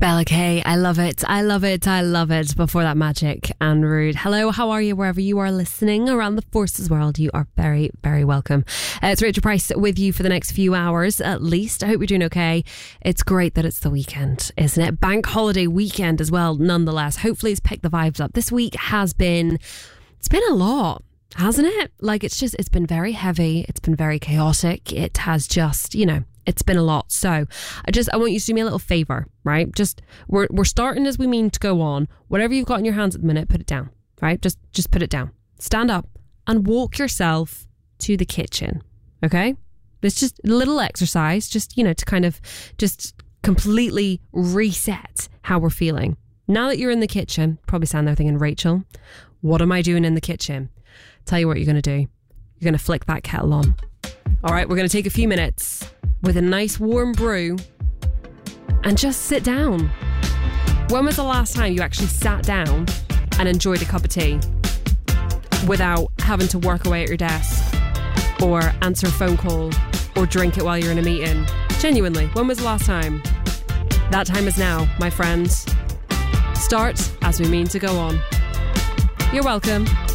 Bella K, I love it. I love it. I love it. Before that, Magic and Rude. Hello, how are you? Wherever you are listening around the Forces world, you are very, very welcome. It's Rachel Price with you for the next few hours at least. I hope you're doing okay. It's great that it's the weekend, isn't it? Bank holiday weekend as well, nonetheless. Hopefully it's picked the vibes up. This week it's been a lot, hasn't it? Like it's been very heavy. It's been very chaotic. It has just, it's been a lot. So I want you to do me a little favour, right? We're starting as we mean to go on. Whatever you've got in your hands at the minute, put it down, right? Just put it down. Stand up and walk yourself to the kitchen, okay? It's just a little exercise, to kind of just completely reset how we're feeling. Now that you're in the kitchen, probably stand there thinking, Rachel, what am I doing in the kitchen? Tell you what you're going to do. You're going to flick that kettle on. All right, we're going to take a few minutes with a nice warm brew and just sit down. When was the last time you actually sat down and enjoyed a cup of tea without having to work away at your desk or answer a phone call or drink it while you're in a meeting? Genuinely, when was the last time? That time is now, my friends. Start as we mean to go on. You're welcome.